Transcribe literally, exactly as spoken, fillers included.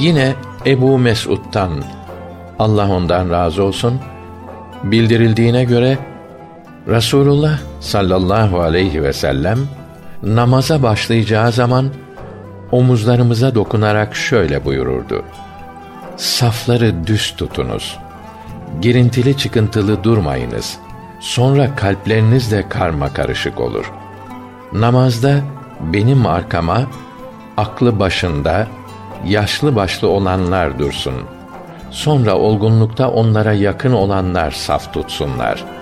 Yine Ebu Mes'ud'dan, Allah ondan razı olsun, bildirildiğine göre Rasulullah sallallahu aleyhi ve sellem namaza başlayacağı zaman omuzlarımıza dokunarak şöyle buyururdu: "Safları düz tutunuz. Girintili çıkıntılı durmayınız. Sonra kalpleriniz de karmakarışık olur. Namazda benim arkama aklı başında, yaşlı başlı olanlar dursun. Sonra olgunlukta onlara yakın olanlar saf tutsunlar.